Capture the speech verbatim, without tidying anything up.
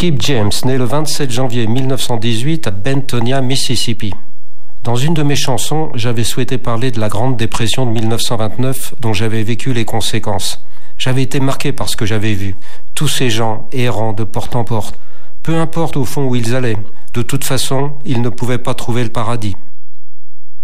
Skip James naît le vingt-sept janvier mille neuf cent dix-huit à Bentonia, Mississippi. Dans une de mes chansons, j'avais souhaité parler de la Grande Dépression de mille neuf cent vingt-neuf dont j'avais vécu les conséquences. J'avais été marqué par ce que j'avais vu. Tous ces gens errant de porte en porte. Peu importe au fond où ils allaient. De toute façon, ils ne pouvaient pas trouver le paradis.